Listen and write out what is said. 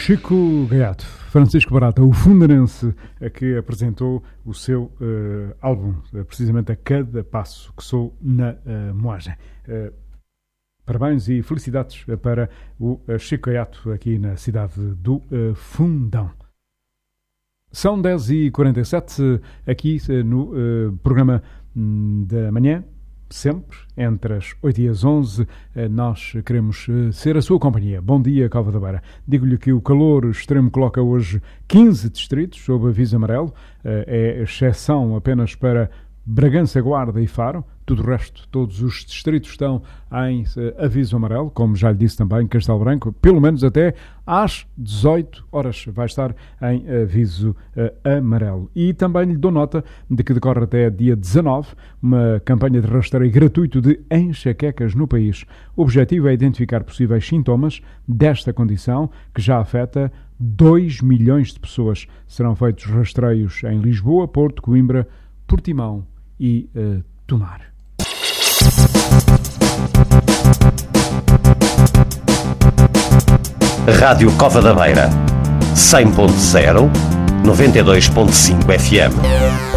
Chico Gaiato, Francisco Barata, o fundarense, que apresentou o seu álbum, precisamente A Cada Passo que Sou na Moagem. Parabéns e felicidades para o Chico Gaiato aqui na cidade do Fundão. São 10h47 aqui no programa da manhã. Sempre, entre as 8 e as 11, nós queremos ser a sua companhia. Bom dia, Cova da Beira. Digo-lhe que o calor extremo coloca hoje 15 distritos sob aviso amarelo. É exceção apenas para Bragança, Guarda e Faro. Tudo o resto, todos os distritos estão em aviso amarelo, como já lhe disse também, Castelo Branco, pelo menos até às 18 horas vai estar em aviso amarelo. E também lhe dou nota de que decorre até dia 19 uma campanha de rastreio gratuito de enxaquecas no país. O objetivo é identificar possíveis sintomas desta condição que já afeta 2 milhões de pessoas. Serão feitos rastreios em Lisboa, Porto, Coimbra, Portimão e Tomar. Rádio Cova da Beira, 100.0, 92.5 FM.